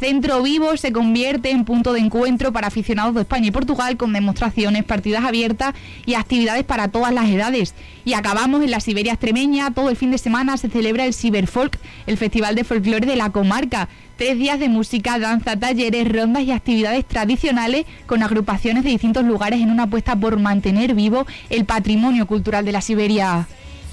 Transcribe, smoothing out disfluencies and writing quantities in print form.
Centro Vivo se convierte en punto de encuentro para aficionados de España y Portugal, con demostraciones, partidas abiertas y actividades para todas las edades. Y acabamos en la Siberia extremeña. Todo el fin de semana se celebra el Ciberfolk, el festival de folclore de la comarca. 3 días de música, danza, talleres, rondas y actividades tradicionales con agrupaciones de distintos lugares en una apuesta por mantener vivo el patrimonio cultural de la Siberia.